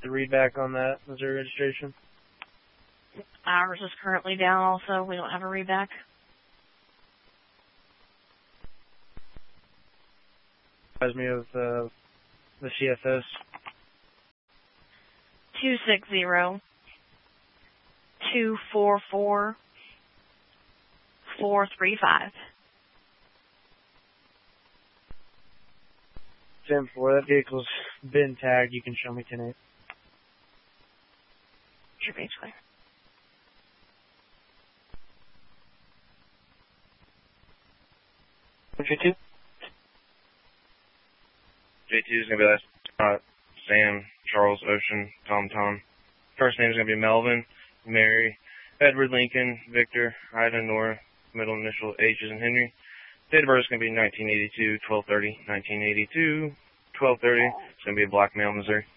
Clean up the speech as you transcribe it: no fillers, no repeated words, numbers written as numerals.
the readback on that Missouri registration? Ours is currently down also. We don't have a readback. Reminds me of the CFS. 260-244-435. 10-4. That vehicle's been tagged. You can show me 10-8. Your page clear. J2? J2 is going to be Sam, Charles, Ocean, Tom. First name is going to be Melvin, Mary, Edward, Lincoln, Victor, Ida, Nora. Middle initial H is in Henry. Date of birth is going to be 1982, 12/30, 1982, 12/30. It's going to be a black male, Missouri.